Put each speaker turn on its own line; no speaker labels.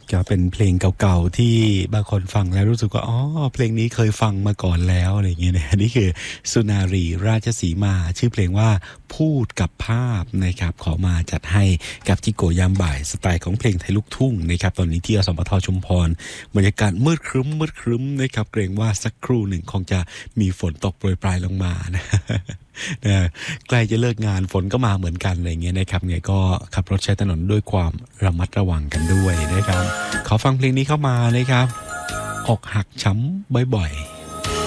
ก็เป็นเพลงเก่าๆที่บางคนฟังแล้วรู้สึกว่าอ๋อเพลงนี้เคยฟังมาก่อนแล้วอะไรอย่างเงี้ยนะนี่คือสุนารีราชสีมาชื่อเพลงว่าพูดกับภาพนะครับขอมาจัดให้กับจิโกยามบ่ายสไตล์ของเพลงไทยลูกทุ่งนะครับตอนนี้ที่อสมทชุมพรบรรยากาศมืดครึ้มนะครับเกรงว่าสักครู่หนึ่งคงจะมีฝนตกโปรยปลายลงมานะ นะใกล้จะเลิกงานฝนก็มาเหมือนกันอะไรเงี้ยนะครับไงก็ขับรถใช้ถนนด้วยความระมัดระวังกันด้วยนะครับขอฟังเพลงนี้เข้ามานะครับอกหักช้ำบ่อยๆ